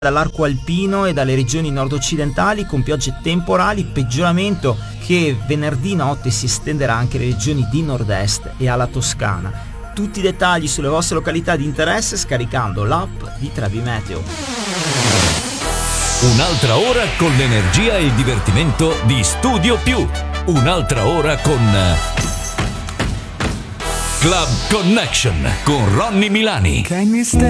dall'arco alpino e dalle regioni nord-occidentali con piogge temporali, peggioramento che venerdì notte si estenderà anche alle regioni di nord-est e alla Toscana. Tutti i dettagli sulle vostre località di interesse scaricando l'app di Trebi Meteo. Un'altra ora con l'energia e il divertimento di Studio Più. Un'altra ora con Club Connection con Ronny Milani.